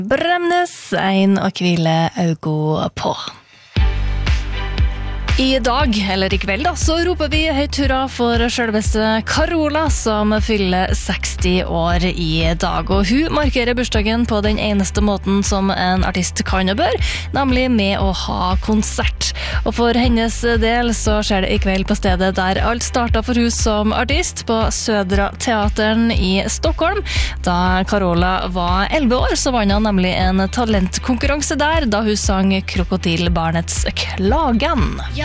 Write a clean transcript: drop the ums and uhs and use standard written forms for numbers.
Bremnes, en og hvile augo på. I dag, eller i kveld da, så roper vi høyt hurra for selveste Carola, som fyller 60 år i dag. Og hun markerer bursdagen på den eneste måten som en artist kan og bør, nemlig med å ha konsert. Og for hennes del så skjer det i kveld på stedet der alt startet for hun som artist, på Södra Teatern i Stockholm. Da Carola var 11 år, så vant hun nemlig en talentkonkurranse der, da hun sang Krokodilbarnets Klagan.